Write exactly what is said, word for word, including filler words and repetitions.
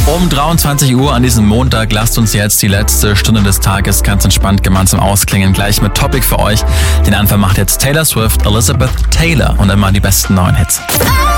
Um dreiundzwanzig Uhr an diesem Montag lasst uns jetzt die letzte Stunde des Tages ganz entspannt gemeinsam ausklingen. Gleich mit Topic für euch. Den Anfang macht jetzt Taylor Swift, Elizabeth Taylor und immer die besten neuen Hits.